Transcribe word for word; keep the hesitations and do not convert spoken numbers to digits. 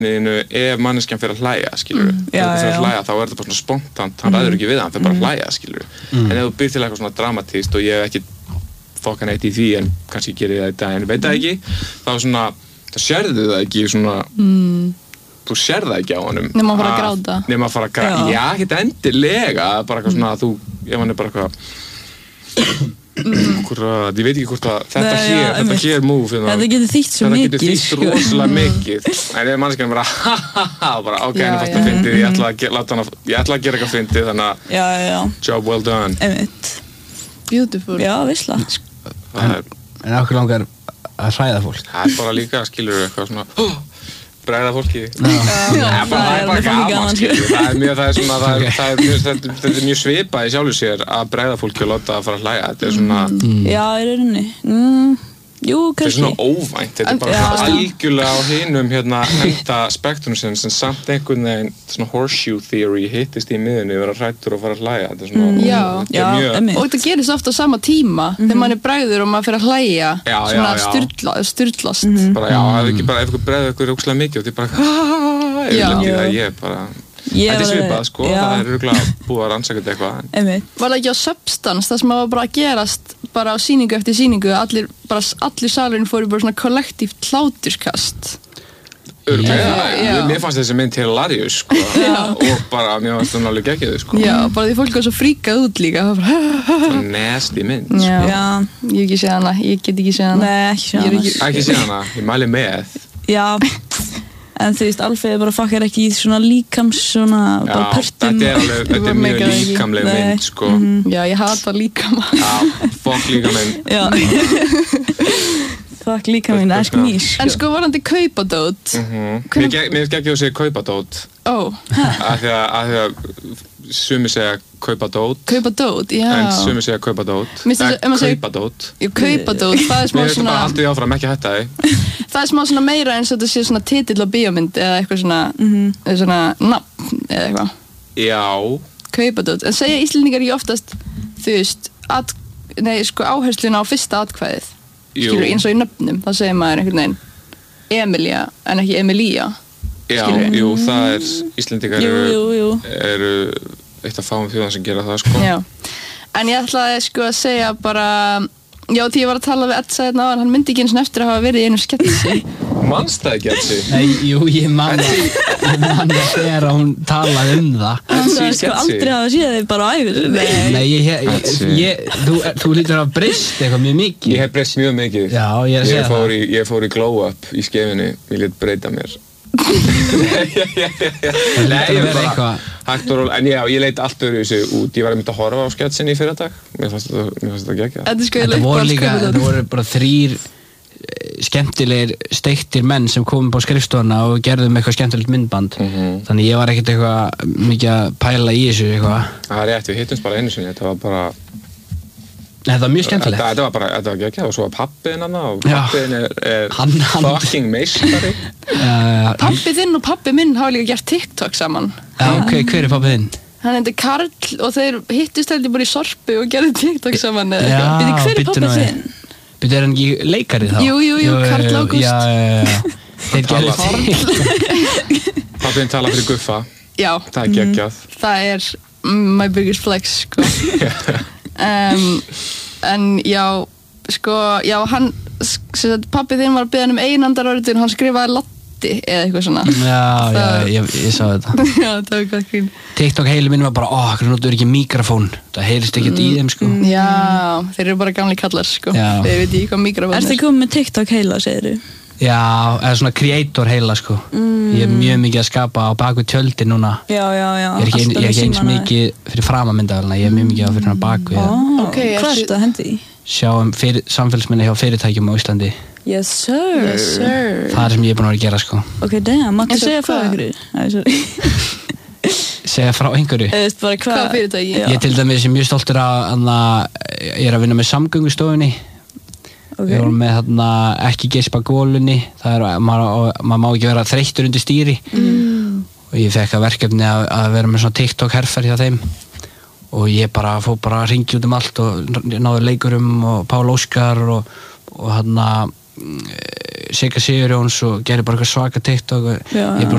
ef manneskjan fyrir að hlæja, skilur mm, ef það fyrir að hlæja, þá er þetta bara svona spontant hann ræður ekki við hann, fyrir bara að hlæja, skilur mm. en ef þú býr til eitthvað svona dramatískt og ég hef ekki fokkan eitt í því en kannski gerir það í dag en veit það ekki, þá svona þá sérðu það ekki svona mm. þú sér það ekki á honum nema að fara að gráta nema að fara að gráta, já, ekkert endilega bara eitthvað svona að þú, ef hann er bara eitthvað Akkurat, ég veit ekki hvort að þetta Nei, hér, já, þetta einmitt. hér move hérna, Þetta getur þýtt svo mikið, Þetta getur þýtt sko. rosalega mikið En ef manneskjan bara ha ha ha og bara ok, Já, henni fannst já. það fyndið, ég ætla að ge- láta hana ég ætla að gera eitthvað fyndið, þannig að Já, já, já, job well done einmitt Beautiful Já, veistla Það er, En okkur langar að hræða fólk það er bara líka, skilur eitthvað svona oh, bregða fólki Já, Það er bara, það er bara alveg gaman, gaman, skilur Það er mjög, það er svona, það er, það er, mjög, þetta, þetta er mjög svipað í sjálfu sér að bregða fólki og láta það fara að hlæja Þetta er svona, Já, í rauninni mm, Jú, þetta er kannski svona óvænt Þetta er bara Já. svona algjörlega á hinum hérna enda spektrum sem sem samt einhvern veginn svona horseshoe theory hittist í miðunni vera hræddur og fara að hlæja Þetta er svona, Já. þetta Já, er mjög einmitt. og þetta gerist ofta á sama tíma þegar mann er bregður og maður fyrir að hlæja Já, já, svona já. styrla, styrlast bara, já, ef ekki bara, ef ykkur bregður ykkur ókslega mikið og þið bara, ég Já. vil ekki Já. það, ég er bara Ég Þetta er var- svipað, sko, já. það er örugglega búið að rannsaka þetta eitthvað en- Einmitt Var það ekki á Substance, það sem var bara að gerast bara á sýningu eftir sýningu allir, bara, allir salurinn fóru bara svona kollektíft hláturskast Örugglega, Já. ég- mér fannst þessi mynd hilarious, sko og bara, mér fannst hún alveg geggjuð, sko Já, bara því fólk var svo fríkað út líka það var bara, Svo nasty mynd, sko Já. Já, ég hef ekki séð hana, ég get ekki séð hana nei, ekki sjá Ég er annars ekki- Ekki sé hana, ég mæli með Já, en þú veist, Alfreð bara fokkar ekki í svona líkams svona Já, bara pörtum þetta er alveg, þetta er Ég mjög meika það ekki. líkamleg Nei. mynd, sko Já, ég hata líka maður Já, fokk líka mynd Já Fokk líka minn, ask me En sko varandi kaupadót Mhm. Mér ge- mér geggjuð að segja kaupadót Ó, af því að, að, því að sumi segja kaupadót kaupadót, já en sumi segja kaupadót Mér finnst Eða þessi- ef maður segir- kaupadót Já, kaupadót, það er smá Mér finnst það svona bara alltaf áfram, ekki hætta því Það er smá svona meira eins og þetta sé svona titill á bíómynd eða eitthvað svona Mhm. eða svona nafn eða eitthvað Já, kaupadót, en segja Íslendingar ekki oftast þú veist, at, nei, sko áhersluna á fyrsta atkvæðið jú skilur, eins og í nöfnum, þá segir maður einhvern veginn Emilia, en ekki Emilía Já, skilurðu? jú, það er Íslendingar Jú, eru, jú, jú eru eitt af fáum þjóðan sem gera það, sko Já, en ég ætlaði sko að segja bara já, því ég var að tala við Edsa hérna áðan, hann myndi ekki eins og eftir að hafa verið í einu sketsi Manst það ekki, Etsi? Nei, jú, ég man það Ég man það þegar hún talaði um það Hann Etsi, sagði sko Etsi. aldrei hafa séð þig bara á æfir Nei, ég, ég, Ætsi. ég, þú, þú lítur að breyst eitthvað mjög mikið Ég hef breyst mjög mikið Já, ég er að segja Ég fór það í, ég fór í glow up í skefinu, ég lét breyta mér Það Nei, lítur ég að vera bara eitthvað hægt og rólega, en já, ég leit allt öðru þessu út, ég var einmitt að horfa á sketsin í fyrradag, mér fannst þetta, mér fannst þetta geggja. Þetta er sko Þetta voru líka, þetta voru bara þrýr eh, skemmtilegir, steiktir menn sem komum á skrifstofuna og gerðum eitthvað skemmtilegt myndband Mhm. Þannig ég var ekkert eitthvað mikið að pæla í þessu eitthvað Það er rétt, við hittumst bara einu sinni, þetta var bara, Nei, þetta var mjög þetta, skemmtilegt þetta var bara, þetta var geggja og svo var pappiðinn hann og Já. pappiðinn er, er Hann- hann- fucking meistari. uh, Pappi þinn og pappi minn hafa líka gert TikTok saman Já, ok, hver er pappið þinn? Hann heitir Karl og þeir hittust heldur bara í Sorpu og gerðu TikTok saman eða Já, eitthvað. Bíddu, hver er bíddu pabbi nú við. þinn? Bíddu, er hann ekki leikari þá? Jú, jú, jú, Karl jú, Ágúst. Já, já, já Þeir gerðu Karl. Pappiðinn tala fyrir Guffa, Já, það er geggjað. það er mm, my biggest flex sko. um, En já, sko, já, hann pappi þinn var að beða hann um einandarorðin og hann skrifaði Latti eða eitthvað svona Já, já, Það- ég, ég sá þetta Já, það var hvað grín TikTok heili minn var bara, ó, hvernig notur ekki mikrofón Það heyrist ekkert í þeim, sko Já, þeir eru bara gamli kallar sko. Já. Þeir veit ekki hvað mikrofón Ertu er komið með TikTok heila, segir þú? Já, eða svona creator heila, sko Ég er mjög mikið að skapa á baku tjöldi núna Já, já, já Ég er ekki, ein, alltaf ég er með ekki eins símann á þér. mikið fyrir framamyndavelina Ég er mjög mikið að fyrir hana baku Ó, Ok, hvað ertu- ertu að hendi í? Sjáum fyrir, samfélagsminni hjá fyrirtækjum á Íslandi Yes, sir Yes sir Það er sem ég er búin að vera að gera, sko Ok, damn, máttu Eins og segja frá hvað? ykkur? Æ, sorry Segja frá einhverju Eða veist bara hvað Hvaða fyrirtæki? Já. Ég til dæmis er mjög stoltur að, að ég er að vinna með samgöngustofunni Ok. Við vorum með þarna ekki geispa gólunni það er, maður, maður má ekki vera þreyttur undir stýri mm. og ég fekk að verkefni að, að vera með svona TikTok herferð hjá þeim og ég bara fór bara að ringja út um allt og náði leikurum og Pál Óskar og, og hann að Sigga Sigurjóns og gerði bara eitthvað svaka TikTok og Já, ég bara